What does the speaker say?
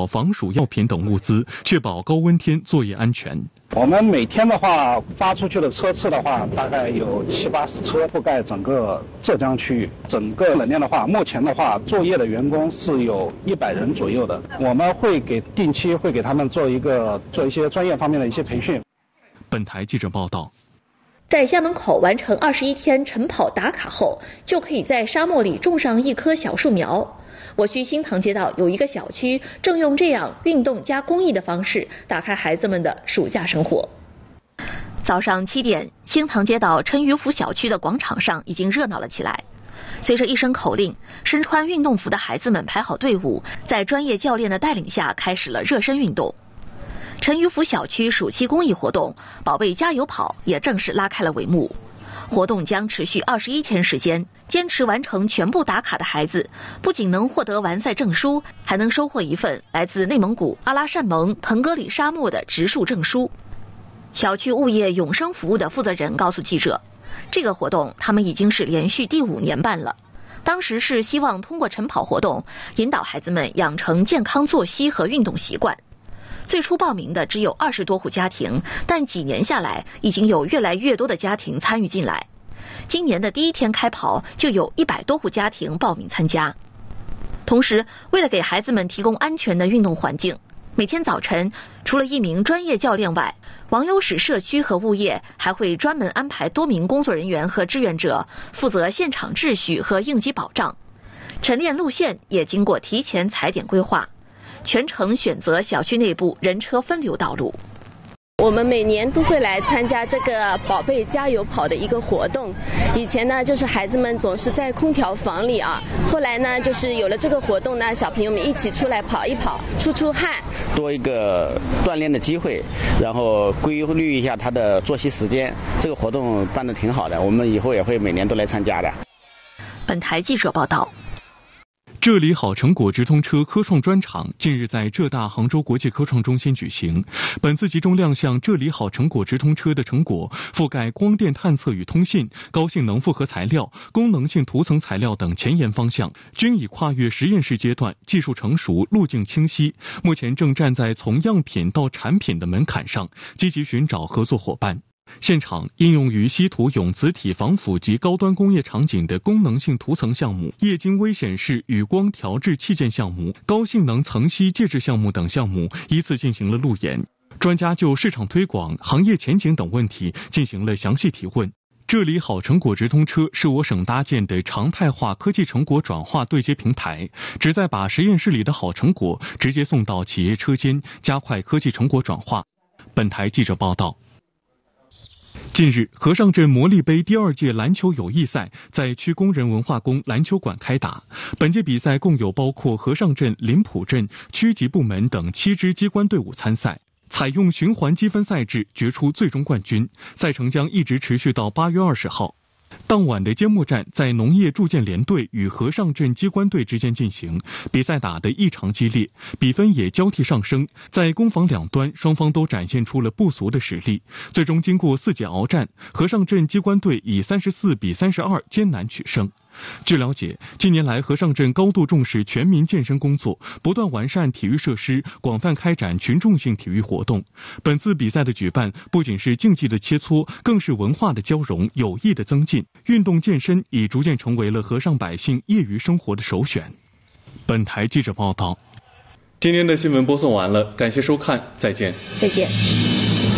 防暑药品等物资，确保高温天作业安全。 我们每天的话发出去的车次的话，大概有70-80车，覆盖整个浙江区域。整个冷链的话，目前的话作业的员工是有100人左右的。我们会定期给他们做一些专业方面的一些培训。 本台记者报道。 在家门口完成21天晨跑打卡后，就可以在沙漠里种上一棵小树苗。我区新塘街道有一个小区正用这样运动加公益的方式打开孩子们的暑假生活。早上7点，新塘街道陈余府小区的广场上已经热闹了起来。随着一声口令，身穿运动服的孩子们排好队伍，在专业教练的带领下开始了热身运动。陈余府小区暑期公益活动“宝贝加油跑”也正式拉开了帷幕。活动将持续21天时间，坚持完成全部打卡的孩子，不仅能获得完赛证书，还能收获一份来自内蒙古阿拉善盟腾格里沙漠的植树证书。小区物业永生服务的负责人告诉记者，这个活动他们已经是连续第5年办了。当时是希望通过晨跑活动，引导孩子们养成健康作息和运动习惯。最初报名的只有20多户家庭，但几年下来，已经有越来越多的家庭参与进来。今年的第1天开跑，就有100多户家庭报名参加。同时，为了给孩子们提供安全的运动环境，每天早晨除了1名专业教练外，王优使社区和物业还会专门安排多名工作人员和志愿者，负责现场秩序和应急保障。晨练路线也经过提前踩点规划。全程选择小区内部人车分流道路。 我们每年都会来参加这个宝贝加油跑的一个活动。以前呢，就是孩子们总是在空调房里啊，后来呢，就是有了这个活动呢，小朋友们一起出来跑一跑，出汗， 多一个锻炼的机会，然后规律一下他的作息时间。这个活动办得挺好的，我们以后也会每年都来参加的。 本台记者报道。 浙理好成果直通车科创专场近日在浙大杭州国际科创中心举行。本次集中亮相浙理好成果直通车的成果，覆盖光电探测与通信、高性能复合材料、功能性涂层材料等前沿方向，均已跨越实验室阶段，技术成熟，路径清晰。目前正站在从样品到产品的门槛上，积极寻找合作伙伴。现场应用于稀土永磁体防腐及高端工业场景的功能性涂层项目、液晶微显示与光调制器件项目、高性能层析介质项目等项目依次进行了路演。专家就市场推广、行业前景等问题进行了详细提问。浙理好成果直通车是我省搭建的常态化科技成果转化对接平台，旨在把实验室里的好成果直接送到企业车间，加快科技成果转化。本台记者报道。近日，和尚镇魔力杯第2届篮球友谊赛在区工人文化宫篮球馆开打。本届比赛共有包括和尚镇、临浦镇、区级部门等7支机关队伍参赛，采用循环积分赛制决出最终冠军。赛程将一直持续到8月20号。当晚的揭幕战在农业铸建联队与和尚镇机关队之间进行，比赛打得异常激烈，比分也交替上升。在攻防两端，双方都展现出了不俗的实力。最终经过4节鏖战，和尚镇机关队以34比32艰难取胜。据了解，近年来和尚镇高度重视全民健身工作，不断完善体育设施，广泛开展群众性体育活动。本次比赛的举办不仅是竞技的切磋，更是文化的交融、友谊的增进。运动健身已逐渐成为了和尚百姓业余生活的首选。本台记者报道。今天的新闻播送完了，感谢收看，再见。 再见。